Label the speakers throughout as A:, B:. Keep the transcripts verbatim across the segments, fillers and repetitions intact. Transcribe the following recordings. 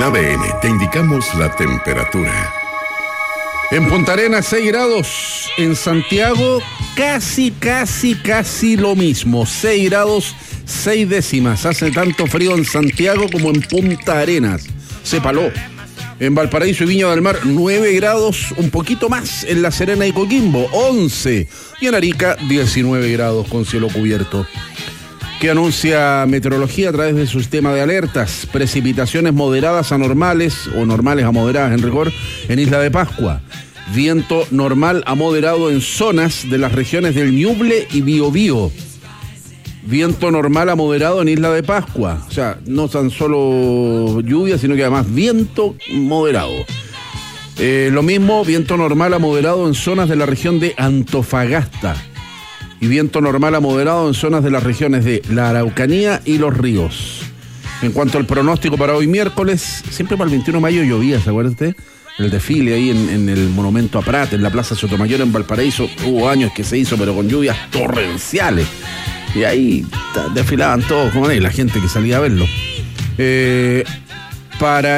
A: A D N te indicamos la temperatura.
B: En Punta Arenas seis grados, en Santiago casi, casi, casi lo mismo, seis grados, seis décimas. Hace tanto frío en Santiago como en Punta Arenas, se paló. En Valparaíso y Viña del Mar, nueve grados, un poquito más en La Serena y Coquimbo, once. Y en Arica, diecinueve grados con cielo cubierto. ¿Qué anuncia meteorología a través de su sistema de alertas? Precipitaciones moderadas a normales, o normales a moderadas en rigor, en Isla de Pascua. Viento normal a moderado en zonas de las regiones del Ñuble y Biobío. Viento normal a moderado en Isla de Pascua. O sea, no tan solo lluvia, sino que además viento moderado. Eh, lo mismo, viento normal a moderado en zonas de la región de Antofagasta. Y viento normal a moderado en zonas de las regiones de la Araucanía y Los Ríos. En cuanto al pronóstico para hoy miércoles, siempre para el veintiuno de mayo llovía, ¿se acuerda usted? El desfile ahí en, en el Monumento a Prat, en la Plaza Sotomayor en Valparaíso, hubo años que se hizo, pero con lluvias torrenciales. Y ahí desfilaban todos, como la gente que salía a verlo. Eh, para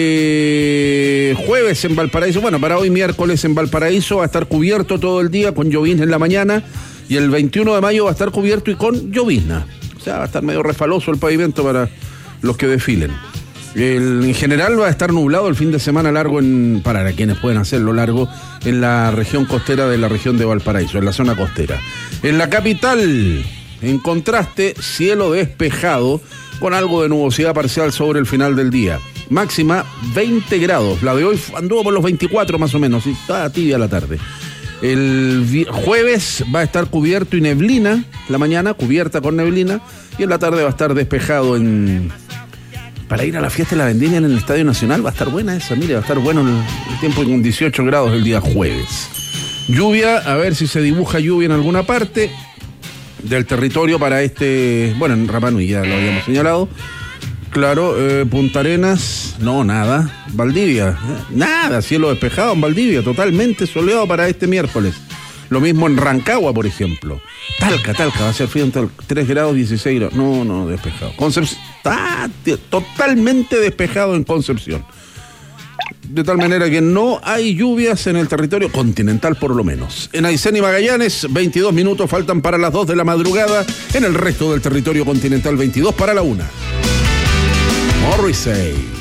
B: este jueves en Valparaíso, bueno, para hoy miércoles en Valparaíso va a estar cubierto todo el día con llovizna en la mañana. Y el veintiuno de mayo va a estar cubierto y con llovizna. O sea, va a estar medio refaloso el pavimento para los que desfilen. El, en general va a estar nublado el fin de semana largo, en, para quienes pueden hacerlo largo, en la región costera de la región de Valparaíso, en la zona costera. En la capital, en contraste, cielo despejado con algo de nubosidad parcial sobre el final del día. Máxima veinte grados. La de hoy anduvo por los veinticuatro más o menos, y está tibia la tarde. El jueves va a estar cubierto y neblina, la mañana cubierta con neblina, y en la tarde va a estar despejado. En para ir a la fiesta de la vendimia en el Estadio Nacional va a estar buena esa, mire, va a estar bueno el, el tiempo con dieciocho grados el día jueves. Lluvia, a ver si se dibuja lluvia en alguna parte del territorio para este, bueno, en Rapa Nui ya lo habíamos señalado. Claro, eh, Punta Arenas, no, nada. Valdivia, nada, cielo despejado en Valdivia, totalmente soleado para este miércoles. Lo mismo en Rancagua, por ejemplo. Talca, Talca, va a ser frío en Talca, tres grados, dieciséis grados. No, no, despejado. Concepción, está totalmente despejado en Concepción. De tal manera que no hay lluvias en el territorio continental, por lo menos. En Aysén y Magallanes, veintidós minutos faltan para las dos de la madrugada. En el resto del territorio continental, veintidós para la una. Morrissey.